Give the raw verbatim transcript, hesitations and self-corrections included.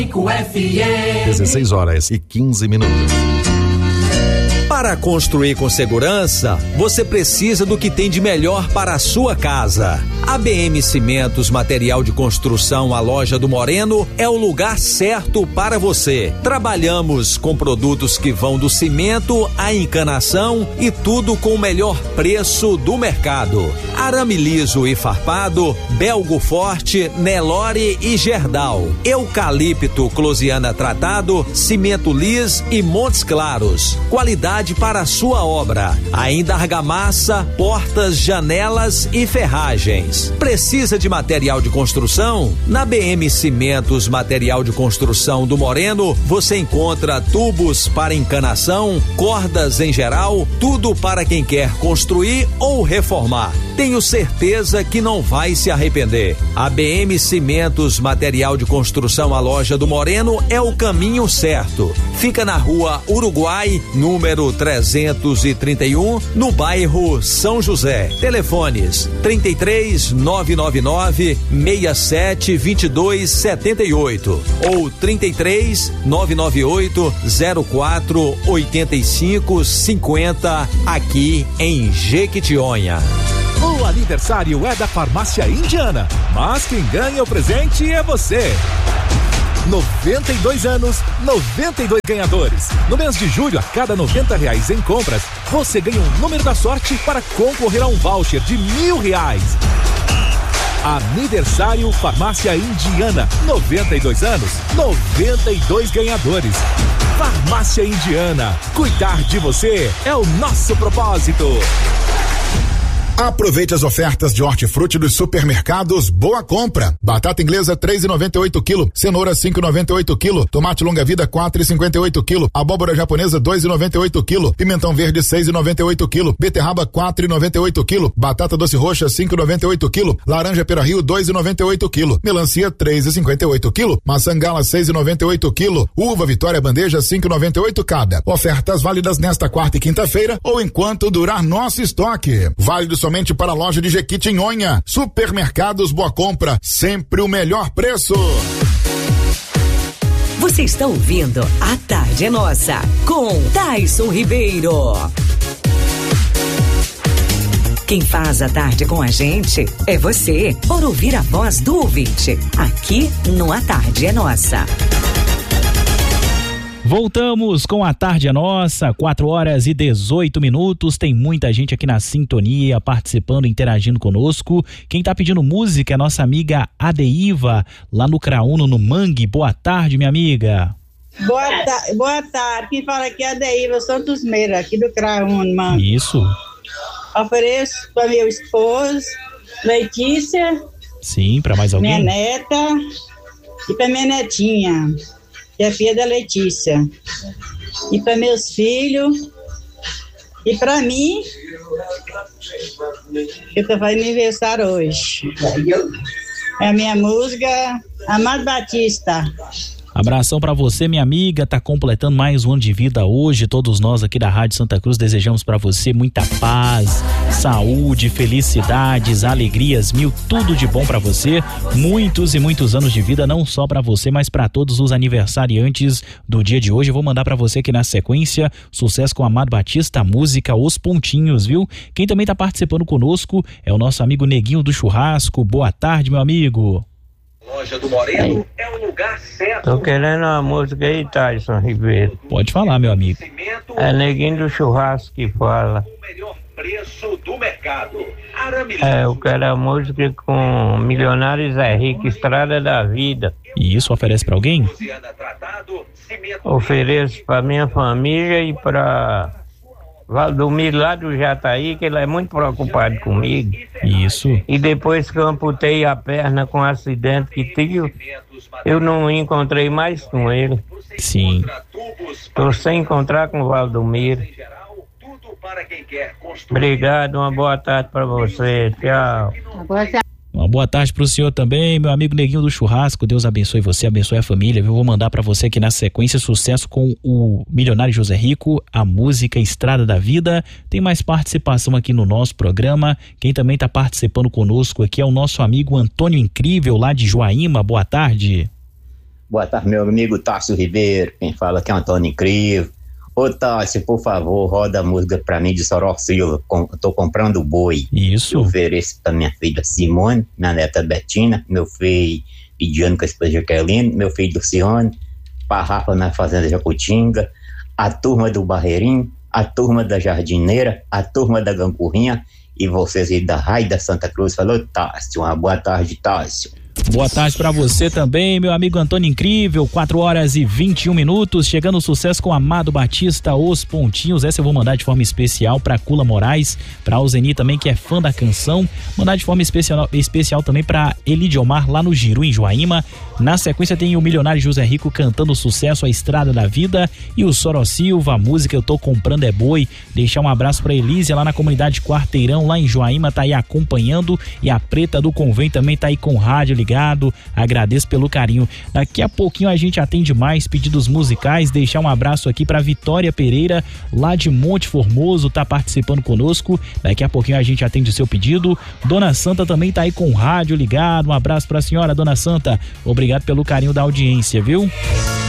dezesseis horas e quinze minutos. Para construir com segurança, você precisa do que tem de melhor para a sua casa. A B M Cimentos Material de Construção, a loja do Moreno, é o lugar certo para você. Trabalhamos com produtos que vão do cimento à encanação e tudo com o melhor preço do mercado. Arame liso e farpado, Belgo Forte, Nelore e Gerdau. Eucalipto Closiana tratado, cimento lis e Montes Claros. Qualidade para a sua obra. Ainda argamassa, portas, janelas e ferragens. Precisa de material de construção? Na B M Cimentos Material de Construção do Moreno, você encontra tubos para encanação, cordas em geral, tudo para quem quer construir ou reformar. Tenho certeza que não vai se arrepender. A B M Cimentos Material de Construção, a loja do Moreno, é o caminho certo. Fica na rua Uruguai, número trezentos e trinta e um, no bairro São José. Telefones trinta e três, nove nove nove, seis sete, dois dois sete oito ou trinta e três, nove nove oito, zero quatro, oito cinco cinco zero, aqui em Jequitinhonha. O aniversário é da Farmácia Indiana, mas quem ganha o presente é você. noventa e dois anos, noventa e dois ganhadores. No mês de julho, a cada noventa reais em compras, você ganha um número da sorte para concorrer a um voucher de mil reais. Aniversário Farmácia Indiana, noventa e dois anos, noventa e dois ganhadores. Farmácia Indiana, cuidar de você é o nosso propósito. Aproveite as ofertas de hortifruti dos supermercados Boa Compra. Batata inglesa três e noventa e oito quilo, cenoura cinco e noventa e oito quilo, tomate longa vida quatro e cinquenta e oito quilo, abóbora japonesa dois e noventa e oito quilo, pimentão verde seis e noventa e oito quilo, beterraba quatro e noventa e oito quilo, batata doce roxa cinco e noventa e oito quilo, laranja pera-rio dois e noventa e oito quilo, melancia três e cinquenta e oito quilo, maçã gala seis e noventa e oito quilo, uva Vitória bandeja cinco e noventa e oito cada. Ofertas válidas nesta quarta e quinta-feira ou enquanto durar nosso estoque. Válido somente para a loja de Jequitinhonha. Supermercados Boa Compra, sempre o melhor preço. Você está ouvindo A Tarde é Nossa, com Tyson Ribeiro. Quem faz a tarde com a gente é você, por ouvir a voz do ouvinte, aqui no A Tarde é Nossa. Voltamos com A Tarde é Nossa, quatro horas e dezoito minutos. Tem muita gente aqui na sintonia, participando, interagindo conosco. Quem tá pedindo música é nossa amiga Adeiva, lá no Crauno, no Mangue. Boa tarde, minha amiga. Boa, ta- boa tarde. Quem fala aqui é Adeiva Santos Meira, aqui do Crauno, Mangue. Isso. Ofereço para meu esposo, Letícia. Sim, para mais alguém? Minha neta e para minha netinha, que é filha da Letícia, e para meus filhos, e para mim, que eu tô fazendo aniversário hoje. É a minha música, Amado Batista. Abração pra você, minha amiga, tá completando mais um ano de vida hoje. Todos nós aqui da Rádio Santa Cruz desejamos pra você muita paz, saúde, felicidades, alegrias, mil, tudo de bom pra você. Muitos e muitos anos de vida, não só pra você, mas pra todos os aniversariantes do dia de hoje. Eu vou mandar pra você aqui na sequência, sucesso com Amado Batista, a música Os Pontinhos, viu? Quem também tá participando conosco é o nosso amigo Neguinho do Churrasco. Boa tarde, meu amigo. Loja do Moreno é o lugar certo. Tô querendo uma música aí, Tyson Ribeiro. Pode falar, meu amigo. É Neguinho do Churrasco que fala. O melhor preço do mercado. É, eu quero a música com Milionário Zé Rico, Estrada da Vida. E isso oferece pra alguém? Ofereço pra minha família e pra Valdomiro lá do Jataí, que ele é muito preocupado comigo. Isso. E depois que eu amputei a perna com o acidente que tive, eu não encontrei mais com ele. Sim. Tô sem encontrar com o Valdomiro. Obrigado, uma boa tarde pra você. Tchau. Uma boa tarde pro senhor também, meu amigo Neguinho do Churrasco. Deus abençoe você, abençoe a família, viu? Vou mandar pra você aqui na sequência sucesso com o Milionário José Rico, a música Estrada da Vida. Tem mais participação aqui no nosso programa. Quem também tá participando conosco aqui é o nosso amigo Antônio Incrível, lá de Joaíma. Boa tarde. Boa tarde, meu amigo Tássio Ribeiro. Quem fala aqui é Antônio Incrível. Ô Tássio, por favor, roda a música pra mim de Soró Silva. Com, tô comprando boi. Isso. Eu ofereço pra minha filha Simone, minha neta Betina, meu filho Lidiano com a esposa Jaqueline, meu filho Luciano, pra Rafa na Fazenda Jacutinga, a turma do Barreirinho, a turma da Jardineira, a turma da Gangurrinha e vocês aí da Raia da Santa Cruz. Falou, Tássio, uma boa tarde, Tássio. Boa tarde pra você também, meu amigo Antônio Incrível. Quatro horas e vinte e um minutos, chegando o sucesso com Amado Batista, Os Pontinhos. Essa eu vou mandar de forma especial pra Cula Moraes, pra Alzeni também, que é fã da canção. Mandar de forma especial, especial também pra Elidiomar, lá no Giru, em Joaíma. Na sequência tem o milionário José Rico cantando o sucesso A Estrada da Vida e o Soró Silva, a música Eu Tô Comprando é Boi. Deixar um abraço pra Elísia lá na comunidade Quarteirão, lá em Joaíma, tá aí acompanhando, e a Preta do Convém também tá aí com rádio ligado. Agradeço pelo carinho. Daqui a pouquinho a gente atende mais pedidos musicais. Deixar um abraço aqui pra Vitória Pereira, lá de Monte Formoso, tá participando conosco. Daqui a pouquinho a gente atende o seu pedido. Dona Santa também tá aí com rádio ligado. Um abraço pra senhora, Dona Santa. Obrigado pelo carinho da audiência, viu?